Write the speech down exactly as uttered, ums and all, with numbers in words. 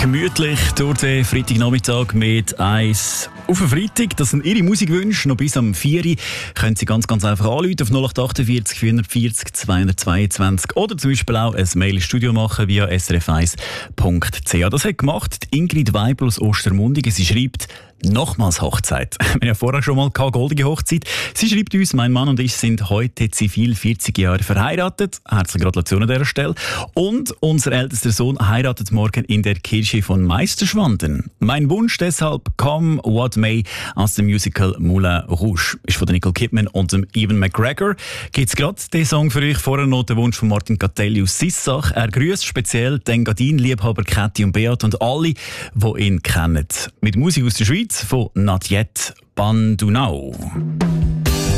Gemütlich durch den Freitagnachmittag mit eins auf den Freitag. Das sind Ihre Musikwünsche. Noch bis am vier Uhr können Sie ganz, ganz einfach anrufen auf null acht acht vier vier vier null zweihundertzweiundzwanzig oder zum Beispiel auch ein Mail ins Studio machen via s r f eins punkt c h. Das hat gemacht die Ingrid Weibel aus Ostermundigen. Sie schreibt «Nochmals Hochzeit». Wir haben ja vorher schon mal keine goldige Hochzeit. Sie schreibt uns, mein Mann und ich sind heute zivil vierzig Jahre verheiratet. Herzliche Gratulation an dieser Stelle. Und unser ältester Sohn heiratet morgen in der Kirche von Meisterschwanden. Mein Wunsch deshalb «Come What May» aus dem Musical Moulin Rouge. Ist von Nicole Kidman und dem Ewan McGregor. Gibt's gerade den Song für euch? Vorher noch den Wunsch von Martin Catelli aus Sissach. Er grüßt speziell den Engadin-Liebhaber Kathi und Beat und alle, die ihn kennen. Mit Musik aus der Schweiz von Not Yet Bandunau.